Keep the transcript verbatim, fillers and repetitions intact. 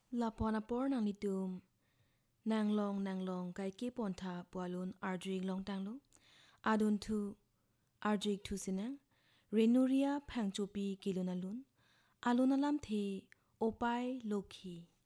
ลาปอนาปอร์นางลิตุมนางลองนางลองไกเก็ปอนทาปวาลุนอาร์ดริกลองตังลุอาดุนทูอาร์ดริกทูสินังเรนูเรียพังจูปีกิลุนาลุนอาลุนาลัมเทโอไปโลคี